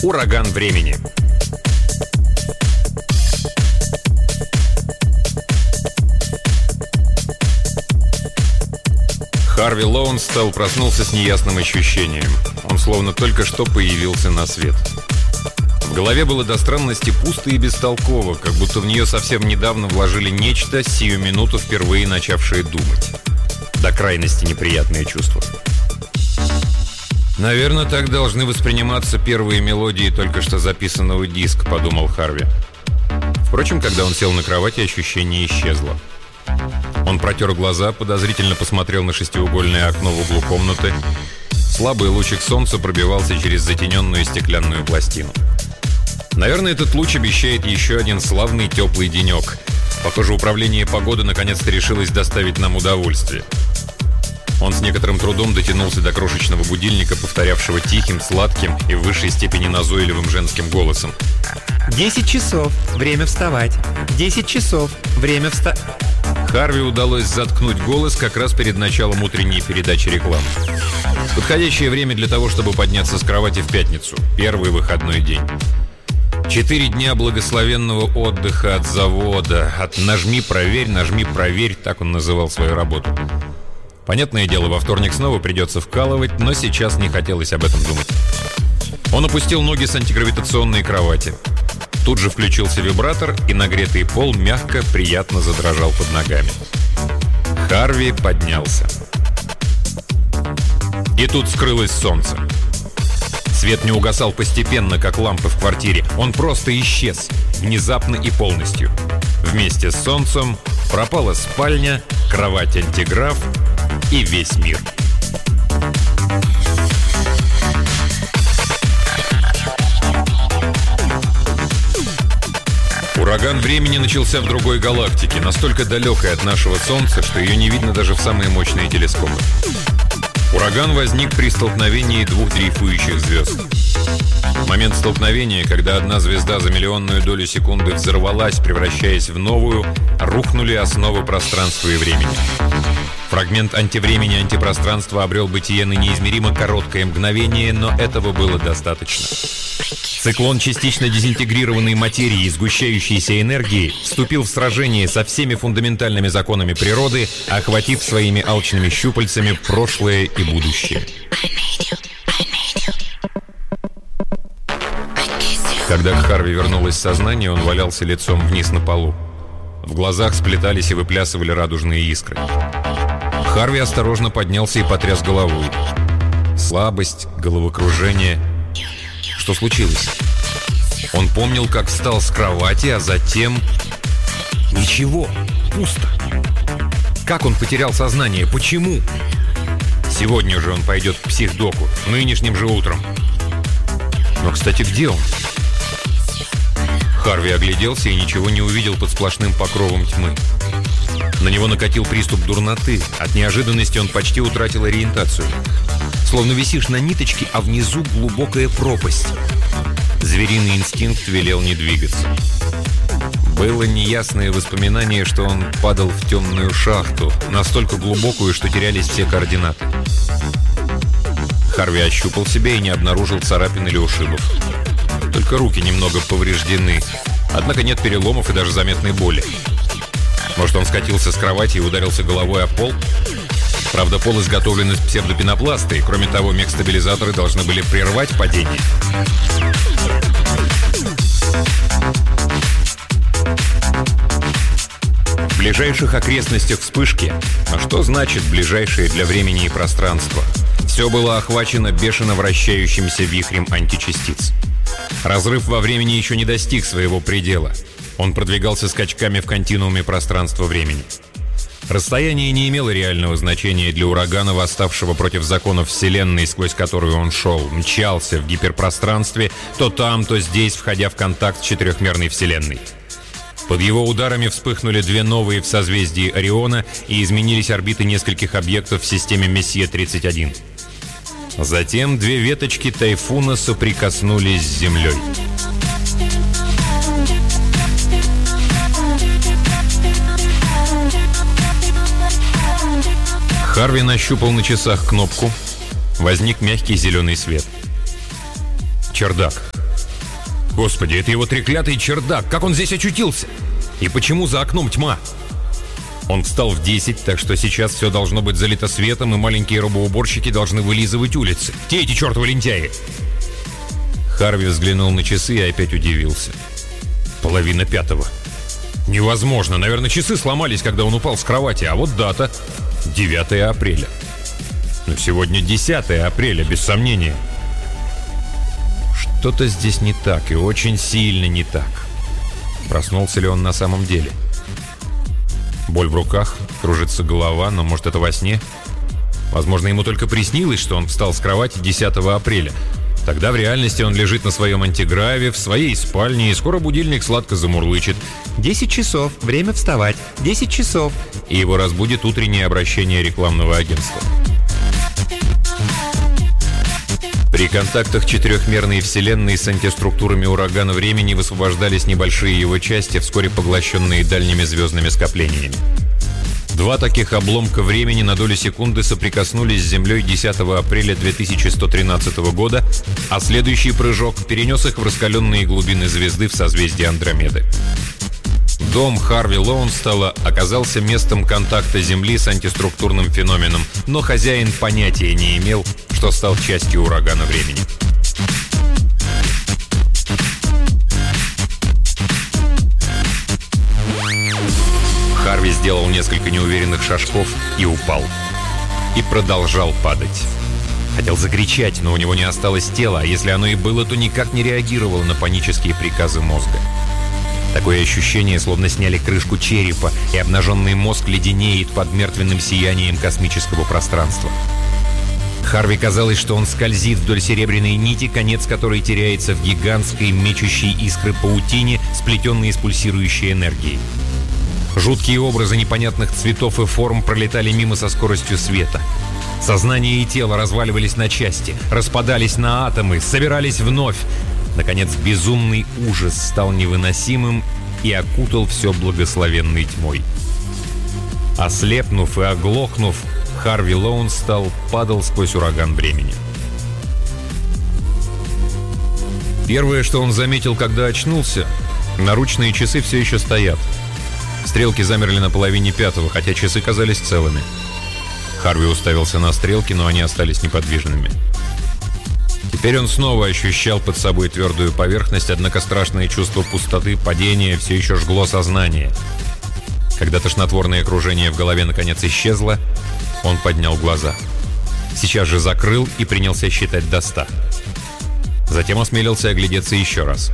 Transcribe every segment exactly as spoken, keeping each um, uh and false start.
Ураган времени. Харви Лоунстелл проснулся с неясным ощущением. Он словно только что появился на свет. В голове было до странности пусто и бестолково, как будто в нее совсем недавно вложили нечто, сию минуту впервые начавшее думать. До крайности неприятное чувство. «Наверное, так должны восприниматься первые мелодии только что записанного диска», — подумал Харви. Впрочем, когда он сел на кровати, ощущение исчезло. Он протер глаза, подозрительно посмотрел на шестиугольное окно в углу комнаты. Слабый лучик солнца пробивался через затененную стеклянную пластину. Наверное, этот луч обещает еще один славный теплый денек. Похоже, управление погоды наконец-то решилось доставить нам удовольствие. Он с некоторым трудом дотянулся до крошечного будильника, повторявшего тихим, сладким и в высшей степени назойливым женским голосом. «Десять часов. Время вставать. Десять часов. Время вста...» Харви удалось заткнуть голос как раз перед началом утренней передачи рекламы. Подходящее время для того, чтобы подняться с кровати в пятницу. Первый выходной день. Четыре дня благословенного отдыха от завода. От «нажми, проверь, нажми, проверь», так он называл свою работу. Понятное дело, во вторник снова придется вкалывать, но сейчас не хотелось об этом думать. Он опустил ноги с антигравитационной кровати. Тут же включился вибратор, и нагретый пол мягко, приятно задрожал под ногами. Харви поднялся. И тут скрылось солнце. Свет не угасал постепенно, как лампы в квартире. Он просто исчез, внезапно и полностью. Вместе с солнцем пропала спальня, кровать-антиграф и весь мир. Ураган времени начался в другой галактике, настолько далекой от нашего Солнца, что ее не видно даже в самые мощные телескопы. Ураган возник при столкновении двух дрейфующих звезд. В момент столкновения, когда одна звезда за миллионную долю секунды взорвалась, превращаясь в новую, рухнули основы пространства и времени. Фрагмент антивремени антипространства обрел бытие на неизмеримо короткое мгновение, но этого было достаточно. Циклон частично дезинтегрированной материи и сгущающейся энергии вступил в сражение со всеми фундаментальными законами природы, охватив своими алчными щупальцами прошлое и будущее. Когда к Харви вернулось сознание, он валялся лицом вниз на полу. В глазах сплетались и выплясывали радужные искры. Харви осторожно поднялся и потряс головой. Слабость, головокружение. Что случилось? Он помнил, как встал с кровати, а затем... Ничего, пусто. Как он потерял сознание? Почему? Сегодня же он пойдет к психдоку, нынешним же утром. Но, кстати, где он? Харви огляделся и ничего не увидел под сплошным покровом тьмы. На него накатил приступ дурноты. От неожиданности он почти утратил ориентацию. Словно висишь на ниточке, а внизу глубокая пропасть. Звериный инстинкт велел не двигаться. Было неясное воспоминание, что он падал в темную шахту, настолько глубокую, что терялись все координаты. Харви ощупал себя и не обнаружил царапин или ушибов. Только руки немного повреждены, однако нет переломов и даже заметной боли. Может, он скатился с кровати и ударился головой о пол? Правда, пол изготовлен из псевдопенопласта, и кроме того, мех-стабилизаторы должны были прервать падение. В ближайших окрестностях вспышки, а что значит ближайшие для времени и пространства? Все было охвачено бешено вращающимся вихрем античастиц. Разрыв во времени еще не достиг своего предела. Он продвигался скачками в континууме пространства-времени. Расстояние не имело реального значения для урагана, восставшего против законов Вселенной, сквозь которую он шел, мчался в гиперпространстве, то там, то здесь, входя в контакт с четырехмерной Вселенной. Под его ударами вспыхнули две новые в созвездии Ориона и изменились орбиты нескольких объектов в системе Мессия тридцать один. Затем две веточки тайфуна соприкоснулись с Землей. Харви нащупал на часах кнопку. Возник мягкий зеленый свет. Чердак. Господи, это его треклятый чердак! Как он здесь очутился? И почему за окном тьма? Он встал в десять, так что сейчас все должно быть залито светом, и маленькие робоуборщики должны вылизывать улицы. Где эти чертовы лентяи? Харви взглянул на часы и опять удивился. Половина пятого. Невозможно. Наверное, часы сломались, когда он упал с кровати. А вот дата. девятое апреля. Но сегодня десятое апреля, без сомнения. Что-то здесь не так, и очень сильно не так. Проснулся ли он на самом деле? Боль в руках, кружится голова, но может это во сне? Возможно, ему только приснилось, что он встал с кровати десятого апреля. Тогда в реальности он лежит на своем антиграве, в своей спальне, и скоро будильник сладко замурлычет. Десять часов, время вставать, десять часов. И его разбудит утреннее обращение рекламного агентства. При контактах четырехмерной Вселенной с антиструктурами урагана времени высвобождались небольшие его части, вскоре поглощенные дальними звездными скоплениями. Два таких обломка времени на долю секунды соприкоснулись с Землей десятого апреля две тысячи сто тринадцатого года, а следующий прыжок перенес их в раскаленные глубины звезды в созвездии Андромеды. Дом Харви Лоунсталла оказался местом контакта Земли с антиструктурным феноменом, но хозяин понятия не имел, что стал частью урагана времени. Харви сделал несколько неуверенных шажков и упал. И продолжал падать. Хотел закричать, но у него не осталось тела, а если оно и было, то никак не реагировало на панические приказы мозга. Такое ощущение, словно сняли крышку черепа, и обнаженный мозг леденеет под мертвенным сиянием космического пространства. Харви казалось, что он скользит вдоль серебряной нити, конец которой теряется в гигантской мечущей искры паутине, сплетенной из пульсирующей энергии. Жуткие образы непонятных цветов и форм пролетали мимо со скоростью света. Сознание и тело разваливались на части, распадались на атомы, собирались вновь. Наконец, безумный ужас стал невыносимым и окутал все благословенной тьмой. Ослепнув и оглохнув, Харви Лоунсталл падал сквозь ураган времени. Первое, что он заметил, когда очнулся, наручные часы все еще стоят. Стрелки замерли на половине пятого, хотя часы казались целыми. Харви уставился на стрелки, но они остались неподвижными. Теперь он снова ощущал под собой твердую поверхность, однако страшное чувство пустоты, падения все еще жгло сознание. Когда тошнотворное окружение в голове наконец исчезло, он поднял глаза. Сейчас же закрыл и принялся считать до ста. Затем осмелился оглядеться еще раз.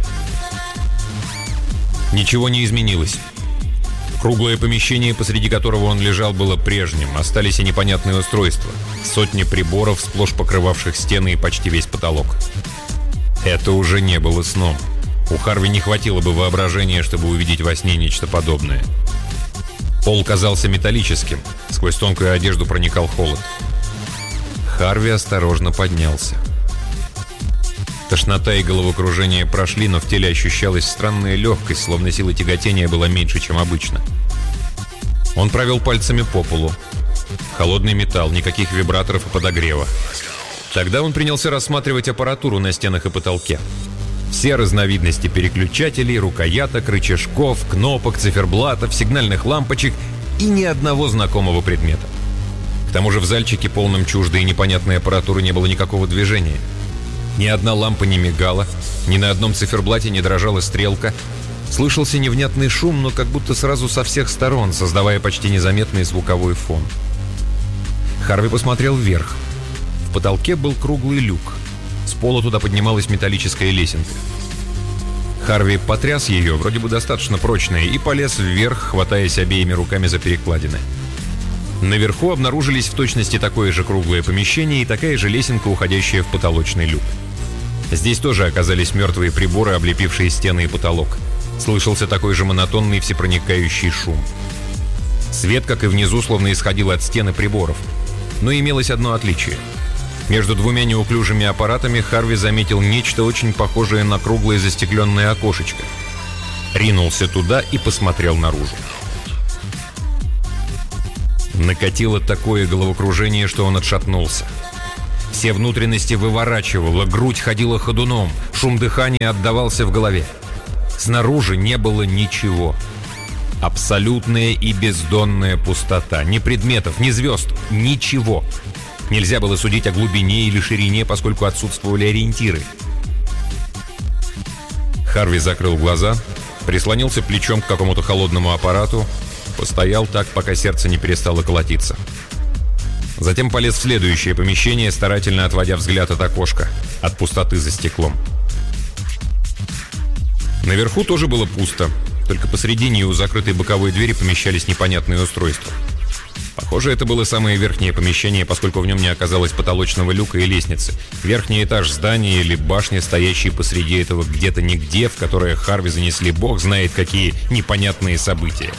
Ничего не изменилось. Круглое помещение, посреди которого он лежал, было прежним. Остались и непонятные устройства. Сотни приборов, сплошь покрывавших стены и почти весь потолок. Это уже не было сном. У Харви не хватило бы воображения, чтобы увидеть во сне нечто подобное. Пол казался металлическим. Сквозь тонкую одежду проникал холод. Харви осторожно поднялся. Тошнота и головокружение прошли, но в теле ощущалась странная легкость, словно сила тяготения была меньше, чем обычно. Он провел пальцами по полу. Холодный металл, никаких вибраторов и подогрева. Тогда он принялся рассматривать аппаратуру на стенах и потолке. Все разновидности переключателей, рукояток, рычажков, кнопок, циферблатов, сигнальных лампочек и ни одного знакомого предмета. К тому же в зальчике, полном чуждой и непонятной аппаратуры, не было никакого движения. Ни одна лампа не мигала, ни на одном циферблате не дрожала стрелка. Слышался невнятный шум, но как будто сразу со всех сторон, создавая почти незаметный звуковой фон. Харви посмотрел вверх. В потолке был круглый люк. С пола туда поднималась металлическая лесенка. Харви потряс ее, вроде бы достаточно прочная, и полез вверх, хватаясь обеими руками за перекладины. Наверху обнаружились в точности такое же круглое помещение и такая же лесенка, уходящая в потолочный люк. Здесь тоже оказались мертвые приборы, облепившие стены и потолок. Слышался такой же монотонный всепроникающий шум. Свет, как и внизу, словно исходил от стены приборов. Но имелось одно отличие. Между двумя неуклюжими аппаратами Харви заметил нечто очень похожее на круглое застекленное окошечко. Ринулся туда и посмотрел наружу. Накатило такое головокружение, что он отшатнулся. Все внутренности выворачивало, грудь ходила ходуном, шум дыхания отдавался в голове. Снаружи не было ничего. Абсолютная и бездонная пустота. Ни предметов, ни звезд, ничего. Нельзя было судить о глубине или ширине, поскольку отсутствовали ориентиры. Харви закрыл глаза, прислонился плечом к какому-то холодному аппарату, постоял так, пока сердце не перестало колотиться. Затем полез в следующее помещение, старательно отводя взгляд от окошка, от пустоты за стеклом. Наверху тоже было пусто, только посредине и у закрытой боковой двери помещались непонятные устройства. Похоже, это было самое верхнее помещение, поскольку в нем не оказалось потолочного люка и лестницы. Верхний этаж здания или башня, стоящие посреди этого где-то нигде, в которое Харви занесли бог знает какие непонятные события.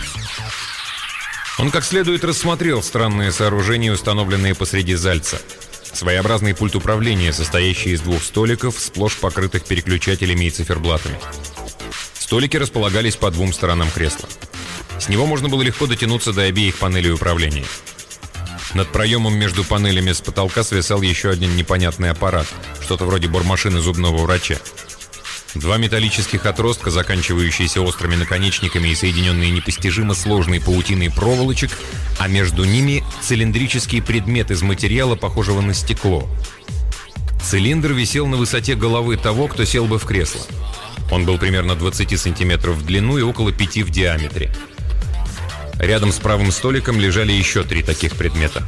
Он как следует рассмотрел странные сооружения, установленные посреди зальца. Своеобразный пульт управления, состоящий из двух столиков, сплошь покрытых переключателями и циферблатами. Столики располагались по двум сторонам кресла. С него можно было легко дотянуться до обеих панелей управления. Над проемом между панелями с потолка свисал еще один непонятный аппарат, что-то вроде бормашины зубного врача. Два металлических отростка, заканчивающиеся острыми наконечниками и соединенные непостижимо сложной паутиной проволочек, а между ними цилиндрический предмет из материала, похожего на стекло. Цилиндр висел на высоте головы того, кто сел бы в кресло. Он был примерно двадцать сантиметров в длину и около пяти в диаметре. Рядом с правым столиком лежали еще три таких предмета.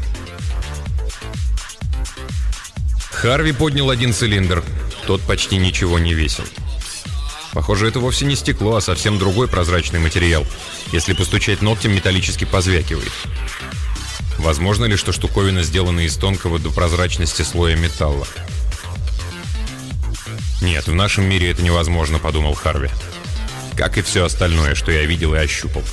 Харви поднял один цилиндр. Тот почти ничего не весил. Похоже, это вовсе не стекло, а совсем другой прозрачный материал. Если постучать ногтем, металлически позвякивает. Возможно ли, что штуковина сделана из тонкого до прозрачности слоя металла? Нет, в нашем мире это невозможно, подумал Харви. Как и все остальное, что я видел и ощупал.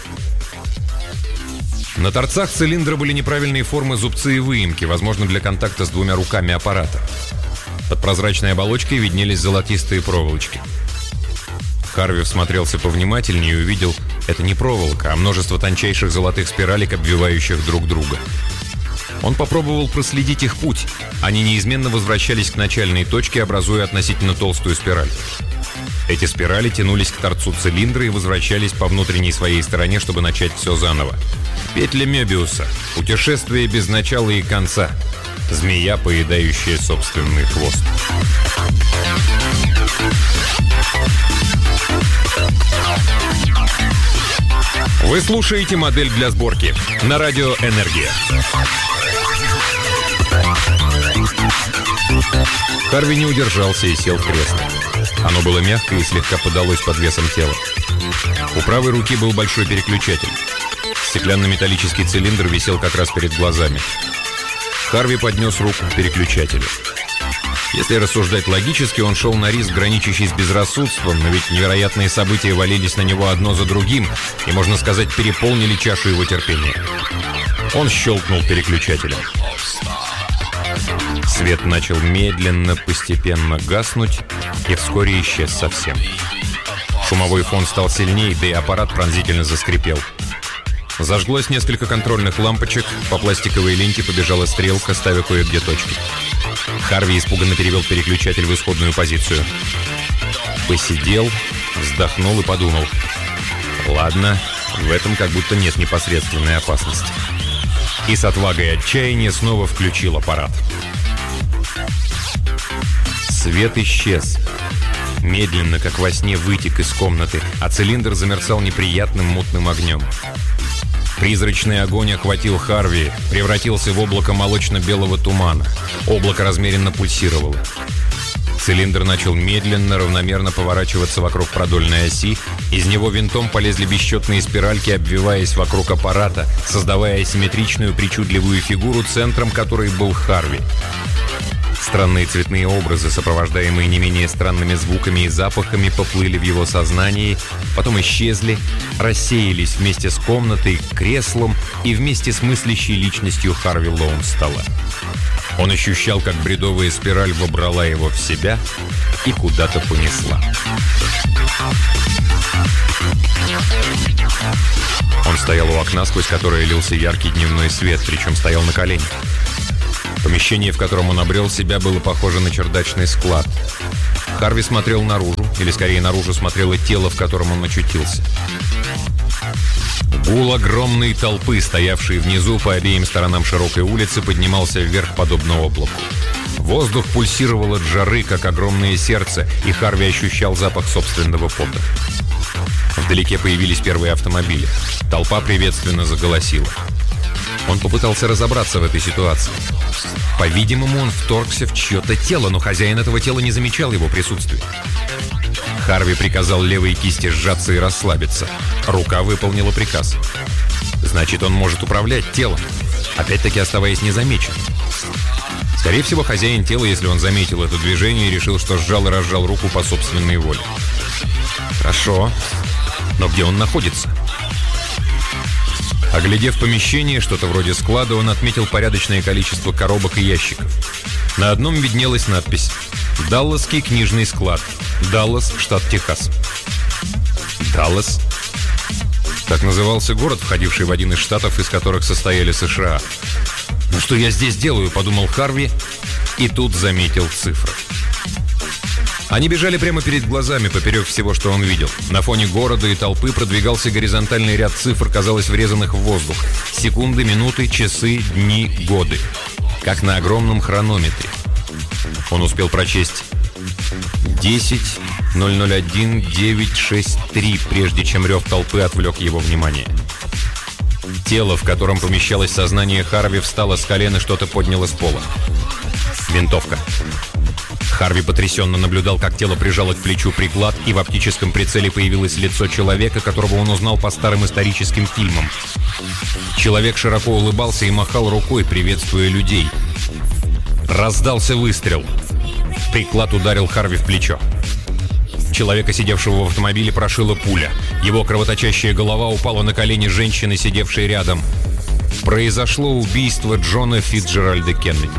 На торцах цилиндра были неправильные формы зубцы и выемки, возможно, для контакта с двумя руками аппарата. Под прозрачной оболочкой виднелись золотистые проволочки. Харви всмотрелся повнимательнее и увидел, это не проволока, а множество тончайших золотых спиралек, обвивающих друг друга. Он попробовал проследить их путь. Они неизменно возвращались к начальной точке, образуя относительно толстую спираль. Эти спирали тянулись к торцу цилиндра и возвращались по внутренней своей стороне, чтобы начать все заново. Петля Мёбиуса. Путешествие без начала и конца. Змея, поедающая собственный хвост. Вы слушаете «Модель для сборки» на радио «Энергия». Харви не удержался и сел в кресло. Оно было мягкое и слегка подалось под весом тела. У правой руки был большой переключатель. Стеклянно-металлический цилиндр висел как раз перед глазами. Харви поднес руку к переключателю. Если рассуждать логически, он шел на риск, граничащий с безрассудством, но ведь невероятные события валились на него одно за другим и, можно сказать, переполнили чашу его терпения. Он щелкнул переключателем. Свет начал медленно, постепенно гаснуть и вскоре исчез совсем. Шумовой фон стал сильнее, да и аппарат пронзительно заскрипел. Зажглось несколько контрольных лампочек, по пластиковой ленте побежала стрелка, ставя кое-где точки. Харви испуганно перевел переключатель в исходную позицию. Посидел, вздохнул и подумал. Ладно, в этом как будто нет непосредственной опасности. И с отвагой и отчаяния снова включил аппарат. Свет исчез. Медленно, как во сне, вытек из комнаты, а цилиндр замерцал неприятным мутным огнем. Призрачный огонь охватил Харви, превратился в облако молочно-белого тумана. Облако размеренно пульсировало. Цилиндр начал медленно, равномерно поворачиваться вокруг продольной оси. Из него винтом полезли бесчетные спиральки, обвиваясь вокруг аппарата, создавая асимметричную причудливую фигуру, центром которой был Харви. Странные цветные образы, сопровождаемые не менее странными звуками и запахами, поплыли в его сознании, потом исчезли, рассеялись вместе с комнатой, креслом и вместе с мыслящей личностью Харви Лоунсталла. Он ощущал, как бредовая спираль вобрала его в себя и куда-то понесла. Он стоял у окна, сквозь которое лился яркий дневной свет, причем стоял на коленях. Помещение, в котором он обрел себя, было похоже на чердачный склад. Харви смотрел наружу, или скорее наружу смотрело тело, в котором он очутился. Гул огромной толпы, стоявшей внизу по обеим сторонам широкой улицы, поднимался вверх подобно облаку. Воздух пульсировал от жары, как огромное сердце, и Харви ощущал запах собственного пота. Вдалеке появились первые автомобили. Толпа приветственно заголосила. Он попытался разобраться в этой ситуации. По-видимому, он вторгся в чье-то тело, но хозяин этого тела не замечал его присутствия. Харви приказал левой кисти сжаться и расслабиться. Рука выполнила приказ. Значит, он может управлять телом, опять-таки оставаясь незамеченным. Скорее всего, хозяин тела, если он заметил это движение, решил, что сжал и разжал руку по собственной воле. Хорошо. Но где он находится? Оглядев помещение, что-то вроде склада, он отметил порядочное количество коробок и ящиков. На одном виднелась надпись «Далласский книжный склад. Даллас, штат Техас». Даллас? Так назывался город, входивший в один из штатов, из которых состояли США. «Ну что я здесь делаю?» – подумал Харви, и тут заметил цифры. Они бежали прямо перед глазами, поперек всего, что он видел. На фоне города и толпы продвигался горизонтальный ряд цифр, казалось, врезанных в воздух. Секунды, минуты, часы, дни, годы. Как на огромном хронометре. Он успел прочесть десять ноль ноль один девять шесть три, прежде чем рев толпы отвлек его внимание. Тело, в котором помещалось сознание Харви, встало с колена и что-то подняло с пола. Винтовка. Харви потрясенно наблюдал, как тело прижало к плечу приклад, и в оптическом прицеле появилось лицо человека, которого он узнал по старым историческим фильмам. Человек широко улыбался и махал рукой, приветствуя людей. Раздался выстрел. Приклад ударил Харви в плечо. Человека, сидевшего в автомобиле, прошила пуля. Его кровоточащая голова упала на колени женщины, сидевшей рядом. Произошло убийство Джона Фицджеральда Кеннеди.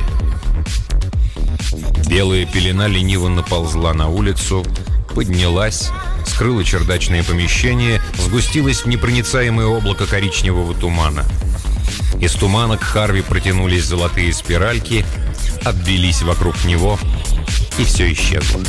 Белая пелена лениво наползла на улицу, поднялась, скрыла чердачное помещение, сгустилась в непроницаемое облако коричневого тумана. Из тумана к Харви протянулись золотые спиральки, обвелись вокруг него, и все исчезло.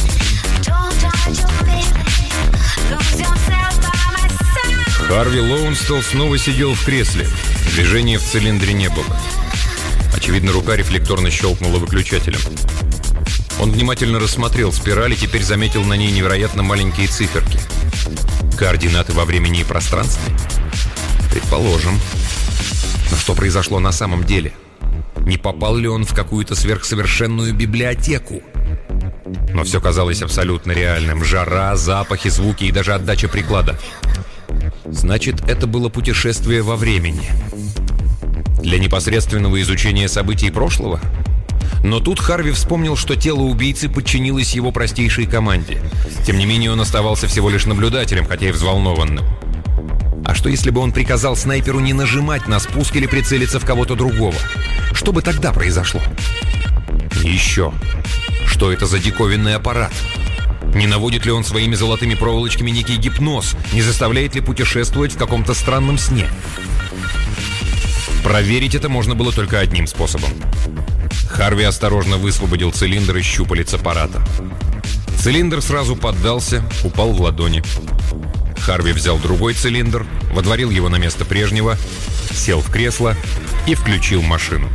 Харви Лоунстелл снова сидел в кресле. Движения в цилиндре не было. Очевидно, рука рефлекторно щелкнула выключателем. Он внимательно рассмотрел спираль и теперь заметил на ней невероятно маленькие циферки. Координаты во времени и пространстве? Предположим. Но что произошло на самом деле? Не попал ли он в какую-то сверхсовершенную библиотеку? Но все казалось абсолютно реальным. Жара, запахи, звуки и даже отдача приклада. Значит, это было путешествие во времени. Для непосредственного изучения событий прошлого? Но тут Харви вспомнил, что тело убийцы подчинилось его простейшей команде. Тем не менее, он оставался всего лишь наблюдателем, хотя и взволнованным. А что, если бы он приказал снайперу не нажимать на спуск или прицелиться в кого-то другого? Что бы тогда произошло? И еще. Что это за диковинный аппарат? Не наводит ли он своими золотыми проволочками некий гипноз? Не заставляет ли путешествовать в каком-то странном сне? Проверить это можно было только одним способом. Харви осторожно высвободил цилиндр из щупалец аппарата. Цилиндр сразу поддался, упал в ладони. Харви взял другой цилиндр, водворил его на место прежнего, сел в кресло и включил машину.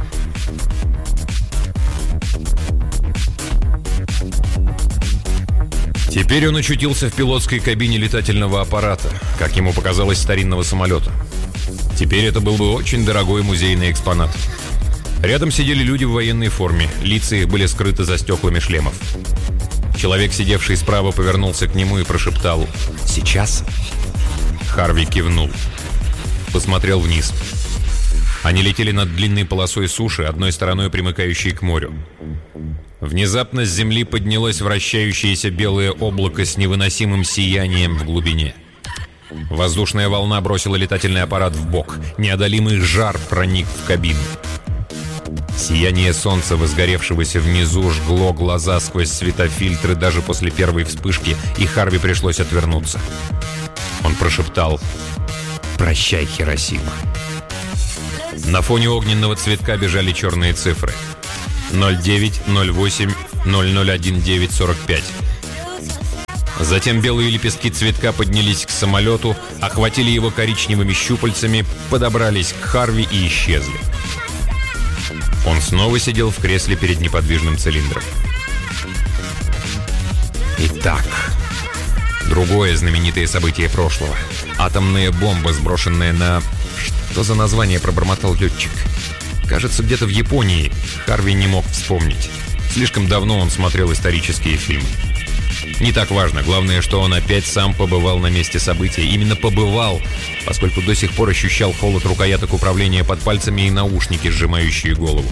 Теперь он очутился в пилотской кабине летательного аппарата, как ему показалось, старинного самолета. Теперь это был бы очень дорогой музейный экспонат. Рядом сидели люди в военной форме, лица их были скрыты за стеклами шлемов. Человек, сидевший справа, повернулся к нему и прошептал: «Сейчас?» Харви кивнул. Посмотрел вниз. Они летели над длинной полосой суши, одной стороной примыкающей к морю. Внезапно с земли поднялось вращающееся белое облако с невыносимым сиянием в глубине. Воздушная волна бросила летательный аппарат в бок. Неодолимый жар проник в кабину. Сияние солнца, возгоревшегося внизу, жгло глаза сквозь светофильтры даже после первой вспышки, и Харви пришлось отвернуться. Он прошептал: «Прощай, Хиросима». На фоне огненного цветка бежали черные цифры. ноль девять ноль восемь ноль ноль один девять сорок пять. Затем белые лепестки цветка поднялись к самолету, охватили его коричневыми щупальцами, подобрались к Харви и исчезли. Он снова сидел в кресле перед неподвижным цилиндром. Итак, другое знаменитое событие прошлого. Атомная бомба, сброшенная на... Что за название пробормотал летчик? Кажется, где-то в Японии. Харви не мог вспомнить. Слишком давно он смотрел исторические фильмы. Не так важно. Главное, что он опять сам побывал на месте события. Именно побывал, поскольку до сих пор ощущал холод рукояток управления под пальцами и наушники, сжимающие голову.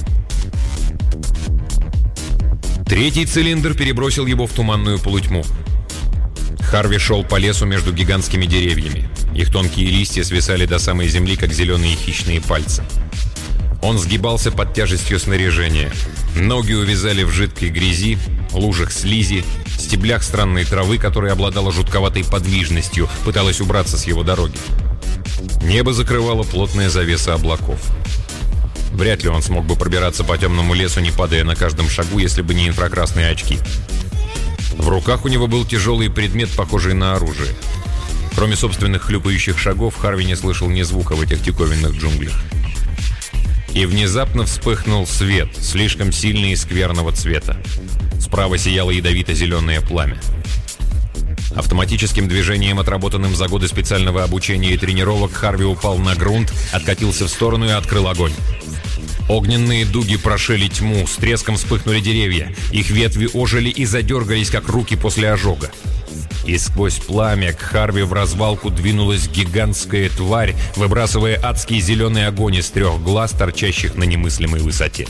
Третий цилиндр перебросил его в туманную полутьму. Харви шел по лесу между гигантскими деревьями. Их тонкие листья свисали до самой земли, как зеленые хищные пальцы. Он сгибался под тяжестью снаряжения. Ноги увязали в жидкой грязи, лужах слизи, стеблях странной травы, которая обладала жутковатой подвижностью, пыталась убраться с его дороги. Небо закрывала плотная завеса облаков. Вряд ли он смог бы пробираться по темному лесу, не падая на каждом шагу, если бы не инфракрасные очки. В руках у него был тяжелый предмет, похожий на оружие. Кроме собственных хлюпающих шагов, Харви не слышал ни звука в этих диковинных джунглях. И внезапно вспыхнул свет, слишком сильный и скверного цвета. Справа сияло ядовито-зеленое пламя. Автоматическим движением, отработанным за годы специального обучения и тренировок, Харви упал на грунт, откатился в сторону и открыл огонь. Огненные дуги прошили тьму, с треском вспыхнули деревья. Их ветви ожили и задергались, как руки после ожога. И сквозь пламя к Харви в развалку двинулась гигантская тварь, выбрасывая адский зеленый огонь из трех глаз, торчащих на немыслимой высоте.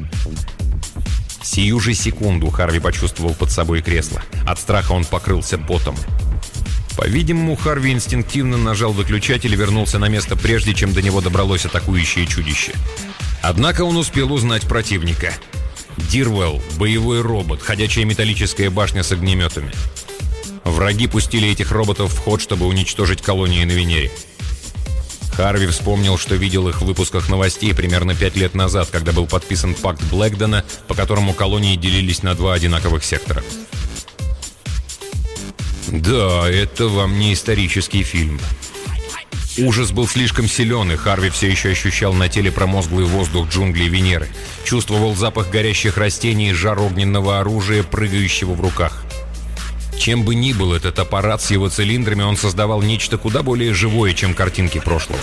Сию же секунду Харви почувствовал под собой кресло. От страха он покрылся потом. По-видимому, Харви инстинктивно нажал выключатель и вернулся на место, прежде чем до него добралось атакующее чудище. Однако он успел узнать противника. Дирвелл — боевой робот, ходячая металлическая башня с огнеметами. Враги пустили этих роботов в ход, чтобы уничтожить колонии на Венере. Харви вспомнил, что видел их в выпусках новостей примерно пять лет назад, когда был подписан пакт Блэкдена, по которому колонии делились на два одинаковых сектора. Да, это вам не исторический фильм. Ужас был слишком силен, и Харви все еще ощущал на теле промозглый воздух джунглей Венеры. Чувствовал запах горящих растений и жар огненного оружия, прыгающего в руках. Чем бы ни был этот аппарат с его цилиндрами, он создавал нечто куда более живое, чем картинки прошлого.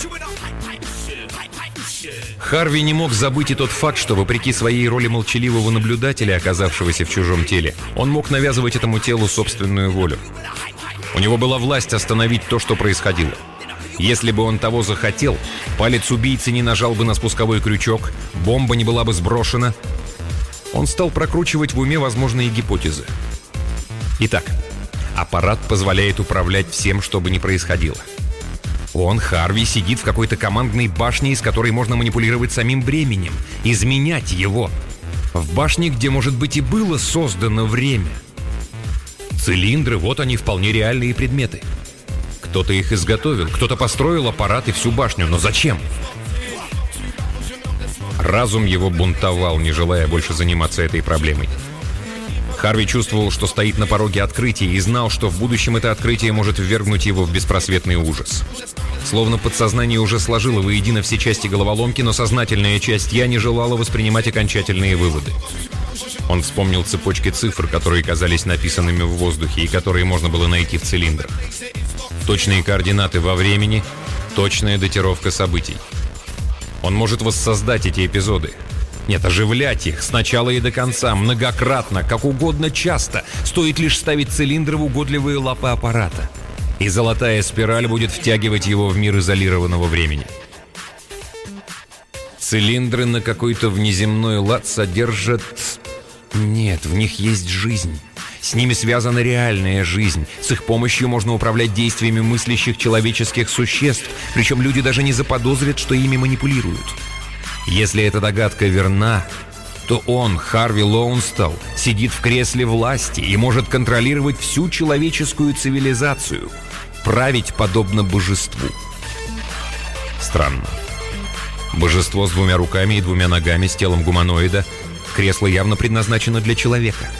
Харви не мог забыть и тот факт, что, вопреки своей роли молчаливого наблюдателя, оказавшегося в чужом теле, он мог навязывать этому телу собственную волю. У него была власть остановить то, что происходило. Если бы он того захотел, палец убийцы не нажал бы на спусковой крючок, бомба не была бы сброшена. Он стал прокручивать в уме возможные гипотезы. Итак, аппарат позволяет управлять всем, что бы ни происходило. Он, Харви, сидит в какой-то командной башне, из которой можно манипулировать самим временем, изменять его. В башне, где, может быть, и было создано время. Цилиндры, вот они, вполне реальные предметы. Кто-то их изготовил, кто-то построил аппарат и всю башню, но зачем? Разум его бунтовал, не желая больше заниматься этой проблемой. Харви чувствовал, что стоит на пороге открытия, и знал, что в будущем это открытие может ввергнуть его в беспросветный ужас. Словно подсознание уже сложило воедино все части головоломки, но сознательная часть «я» не желала воспринимать окончательные выводы. Он вспомнил цепочки цифр, которые казались написанными в воздухе и которые можно было найти в цилиндрах. Точные координаты во времени, точная датировка событий. Он может воссоздать эти эпизоды. Нет, оживлять их сначала и до конца, многократно, как угодно часто. Стоит лишь ставить цилиндры в угодливые лапы аппарата. И золотая спираль будет втягивать его в мир изолированного времени. Цилиндры на какой-то внеземной лад содержат... Нет, в них есть жизнь. С ними связана реальная жизнь. С их помощью можно управлять действиями мыслящих человеческих существ, причем люди даже не заподозрят, что ими манипулируют. Если эта догадка верна, то он, Харви Лоунсталл, сидит в кресле власти и может контролировать всю человеческую цивилизацию, править подобно божеству. Странно. Божество с двумя руками и двумя ногами, с телом гуманоида. Кресло явно предназначено для человека.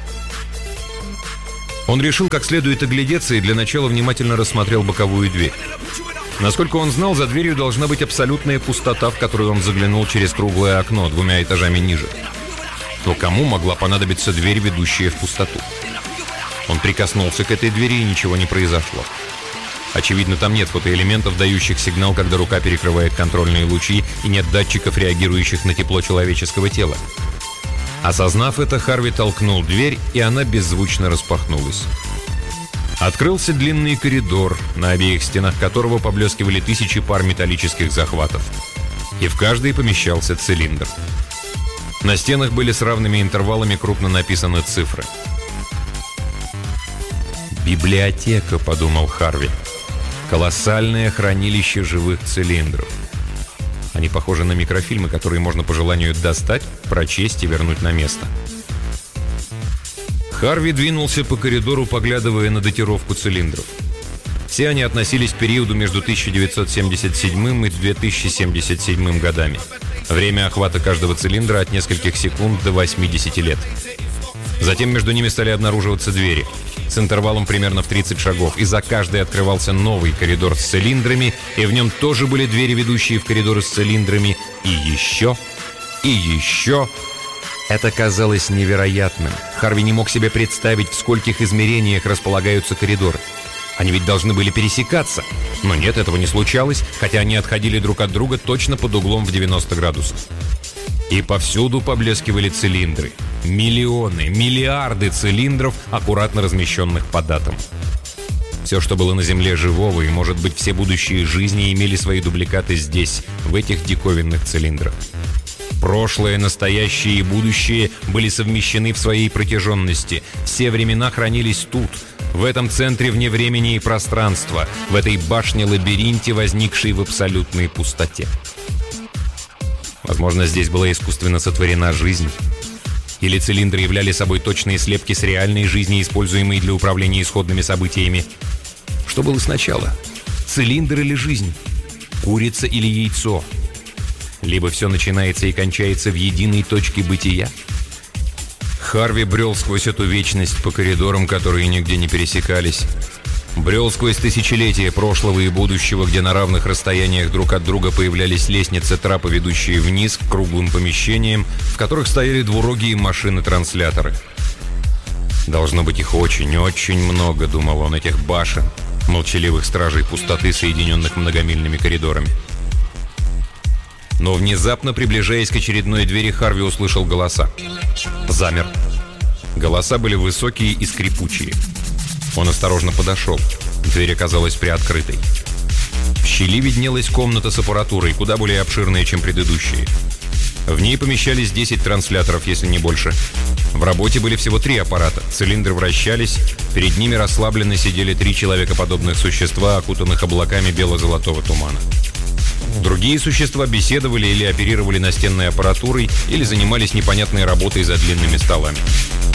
Он решил как следует оглядеться и для начала внимательно рассмотрел боковую дверь. Насколько он знал, за дверью должна быть абсолютная пустота, в которую он заглянул через круглое окно двумя этажами ниже. Но кому могла понадобиться дверь, ведущая в пустоту? Он прикоснулся к этой двери, и ничего не произошло. Очевидно, там нет фотоэлементов, дающих сигнал, когда рука перекрывает контрольные лучи, и нет датчиков, реагирующих на тепло человеческого тела. Осознав это, Харви толкнул дверь, и она беззвучно распахнулась. Открылся длинный коридор, на обеих стенах которого поблескивали тысячи пар металлических захватов. И в каждой помещался цилиндр. На стенах были с равными интервалами крупно написаны цифры. «Библиотека», — подумал Харви. «Колоссальное хранилище живых цилиндров». Они похожи на микрофильмы, которые можно по желанию достать, прочесть и вернуть на место. Харви двинулся по коридору, поглядывая на датировку цилиндров. Все они относились к периоду между тысяча девятьсот семьдесят седьмым и две тысячи семьдесят седьмым годами. Время охвата каждого цилиндра от нескольких секунд до восьмидесяти лет. Затем между ними стали обнаруживаться двери с интервалом примерно в тридцать шагов, и за каждой открывался новый коридор с цилиндрами, и в нем тоже были двери, ведущие в коридоры с цилиндрами, и еще, и еще. Это казалось невероятным. Харви не мог себе представить, в скольких измерениях располагаются коридоры. Они ведь должны были пересекаться. Но нет, этого не случалось, хотя они отходили друг от друга точно под углом в девяносто градусов. И повсюду поблескивали цилиндры. Миллионы, миллиарды цилиндров, аккуратно размещенных по датам. Все, что было на Земле живого, и, может быть, все будущие жизни имели свои дубликаты здесь, в этих диковинных цилиндрах. Прошлое, настоящее и будущее были совмещены в своей протяженности. Все времена хранились тут, в этом центре вне времени и пространства, в этой башне-лабиринте, возникшей в абсолютной пустоте. Возможно, здесь была искусственно сотворена жизнь. Или цилиндры являли собой точные слепки с реальной жизни, используемой для управления исходными событиями. Что было сначала? Цилиндр или жизнь? Курица или яйцо? Либо все начинается и кончается в единой точке бытия? Харви брел сквозь эту вечность по коридорам, которые нигде не пересекались. Брел сквозь тысячелетия прошлого и будущего, где на равных расстояниях друг от друга появлялись лестницы, трапы, ведущие вниз к круглым помещениям, в которых стояли двурогие машины-трансляторы. Должно быть их очень-очень много, думал он, этих башен, молчаливых стражей пустоты, соединенных многомильными коридорами. Но внезапно, приближаясь к очередной двери, Харви услышал голоса. Замер. Голоса были высокие и скрипучие. Он осторожно подошел. Дверь оказалась приоткрытой. В щели виднелась комната с аппаратурой, куда более обширная, чем предыдущие. В ней помещались десять трансляторов, если не больше. В работе были всего три аппарата. Цилиндры вращались. Перед ними расслабленно сидели три человекоподобных существа, окутанных облаками бело-золотого тумана. Другие существа беседовали или оперировали настенной аппаратурой, или занимались непонятной работой за длинными столами.